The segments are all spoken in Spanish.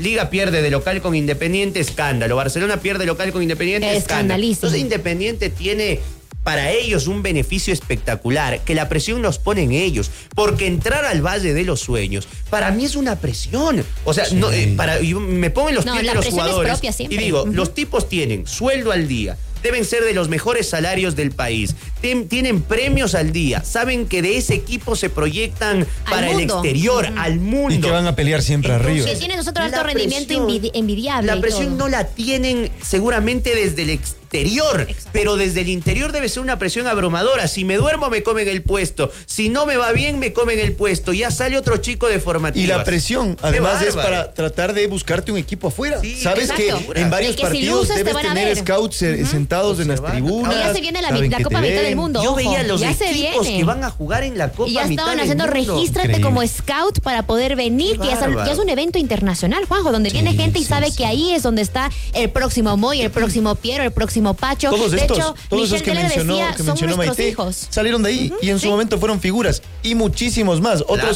Liga pierde de local con Independiente, escándalo. Barcelona pierde local con Independiente, escándalo. Entonces Independiente tiene para ellos un beneficio espectacular, que la presión nos pone en ellos, porque entrar al Valle de los Sueños, para mí es una presión. O sea, no, yo me pongo en los pies de los jugadores y digo, los tipos tienen sueldo al día, deben ser de los mejores salarios del país, tienen premios al día, saben que de ese equipo se proyectan para el exterior, al mundo. Y que van a pelear siempre arriba. Que tienen nosotros alto rendimiento envidiable. La presión no la tienen seguramente desde el exterior, pero desde el interior debe ser una presión abrumadora. Si me duermo me comen el puesto, si no me va bien me comen el puesto, ya sale otro chico de formativas. Y la presión además es para tratar de buscarte un equipo afuera. Sabes que en varios partidos debes tener scouts sentados en las tribunas. Ya se viene la Copa Mitad del Mundo. Yo veía los equipos que van a jugar en la Copa Mitad del Mundo. Y ya estaban haciendo regístrate como scout para poder venir, que ya es un evento internacional, Juanjo, donde viene gente y sabe que ahí es donde está el próximo Moy, el próximo Piero, el próximo Pacho. Todos de estos, hecho, todos esos que mencionó Maite, hijos. salieron de ahí y en su momento fueron figuras y muchísimos más. Otros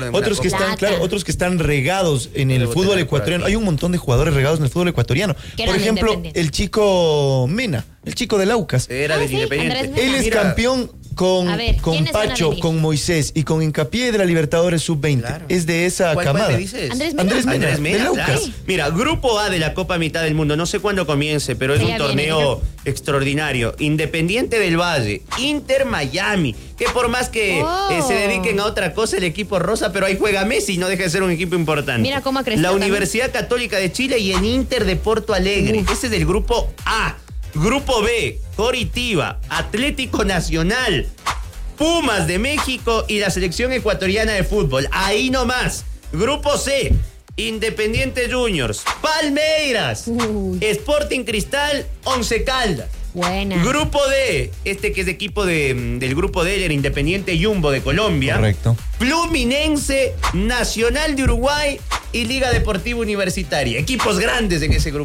que están regados en el fútbol ecuatoriano. Hay un montón de jugadores regados en el fútbol ecuatoriano. Por ejemplo, el chico Mena, el chico del Aucas. Era del Independiente. Él es campeón con Pacho, con Moisés y con Hincapié de la Libertadores Sub-20. Claro. Es de esa camada. ¿Cuál me dices? Andrés Mena, del Aucas. Claro. Mira, Grupo A de la Copa Mitad del Mundo, no sé cuándo comience, pero es un torneo extraordinario. Independiente del Valle, Inter Miami, que por más que se dediquen a otra cosa el equipo rosa, pero ahí juega Messi, no deja de ser un equipo importante. Mira cómo ha crecido. La Universidad Católica de Chile y el Inter de Porto Alegre. Ese es el Grupo A. Grupo B, Coritiba, Atlético Nacional, Pumas de México y la selección ecuatoriana de fútbol. Ahí nomás. Grupo C, Independiente Juniors, Palmeiras, Sporting Cristal, Once Caldas. Buena. Grupo D, que es equipo del Grupo D, el Independiente Jumbo de Colombia. Correcto. Fluminense, Nacional de Uruguay y Liga Deportiva Universitaria. Equipos grandes en ese grupo.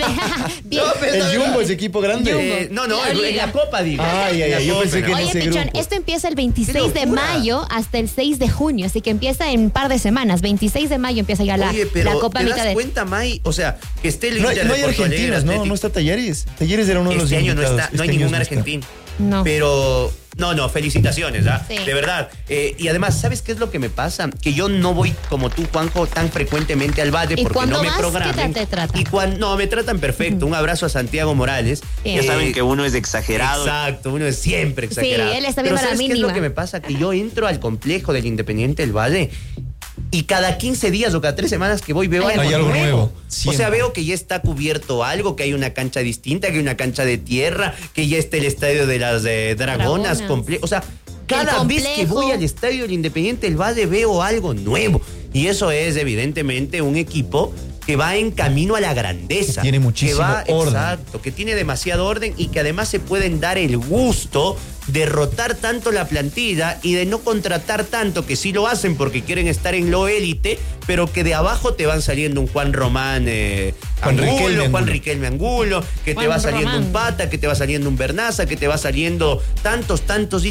¿El Jumbo es equipo grande? No, en la Copa, digo. Yo pensé que en ese Pichón, grupo. esto empieza el 26 de mayo hasta el 6 de junio, así que empieza en un par de semanas. 26 de mayo empieza ya la Copa Mitad. ¿Te das cuenta, May? O sea, que esté el No hay argentinas, no está Talleres. Talleres era uno de los invitados. No hay ningún argentino. No. Pero, felicitaciones, ¿ah? Sí. De verdad. Y además, ¿sabes qué es lo que me pasa? Que yo no voy, como tú, Juanjo, tan frecuentemente al Valle porque no me programan. ¿Qué te tratan? No, me tratan perfecto. Un abrazo a Santiago Morales. Ya saben que uno es exagerado. Exacto, uno es siempre exagerado. Sí, él está bien para la mínima. ¿Qué es lo que me pasa? Que yo entro al complejo del Independiente del Valle y cada 15 días o cada 3 semanas que voy veo algo nuevo. O sea, veo que ya está cubierto algo, que hay una cancha distinta, que hay una cancha de tierra, que ya está el estadio de las Dragonas. O sea, cada vez que voy al estadio del Independiente del Valle veo algo nuevo. Y eso es evidentemente un equipo que va en camino a la grandeza. Que tiene muchísimo orden. Exacto, que tiene demasiado orden y que además se pueden dar el gusto de rotar tanto la plantilla y de no contratar tanto, que sí lo hacen porque quieren estar en lo élite, pero que de abajo te van saliendo un Juan Román Juan Riquelme Angulo, que te va saliendo un Pata, que te va saliendo un Bernaza, que te va saliendo tantos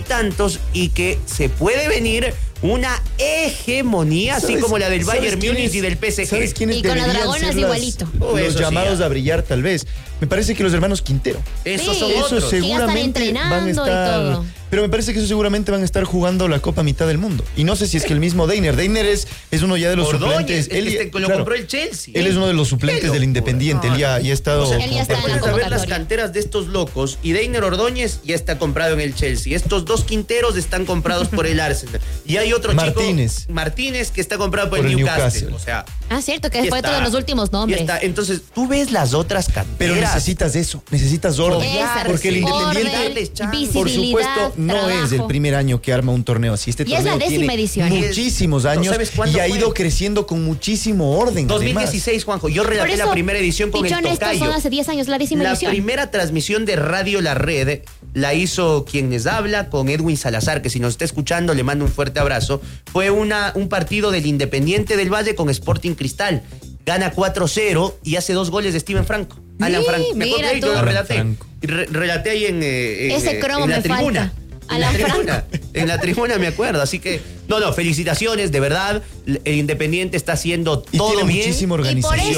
y que se puede venir una hegemonía así como la del Bayern Múnich y del PSG. ¿Sabes quiénes y con las deberían Dragonas ser igualito. Los llamados a brillar, tal vez? Me parece que los hermanos Quintero. Esos seguramente que ya están entrenando y todo. Pero me parece que esos seguramente van a estar jugando la Copa Mitad del Mundo. Y no sé si es que el mismo Deiner es uno ya de los suplentes. Lo compró el Chelsea. Él es uno de los suplentes del Independiente. Él ya ha estado. O sea, él ya está en la ver las convocatoria. canteras de estos locos y Deiner Ordóñez ya está comprado en el Chelsea. Estos dos Quinteros están comprados por el Arsenal. Y hay otro Martínez que está comprado por el Newcastle. O sea, cierto, que fue todos los últimos nombres. Entonces, tú ves las otras canteras. Pero necesitas eso, necesitas orden. Porque el Independiente, por supuesto, no es el primer año que arma un torneo así. Este torneo es la 10ª tiene edición. muchísimos años y ha ido creciendo con muchísimo orden. 2016, además. Juanjo, yo relaté la primera edición con Pichón, el Tocayo. Estos son hace 10 años, la 10ª edición. La primera transmisión de Radio La Red la hizo quien les habla con Edwin Salazar, que si nos está escuchando le mando un fuerte abrazo. Fue un partido del Independiente del Valle con Sporting Cristal. Gana 4-0 y hace 2 goles de Steven Franco. Alan Franco. Me acuerdo ahí, yo lo relaté. Relaté ahí en ese cromo en la me tribuna. falta. Alan Franco. En la tribuna me acuerdo. Así que No, felicitaciones, de verdad. El Independiente está haciendo todo bien. Muchísima organización.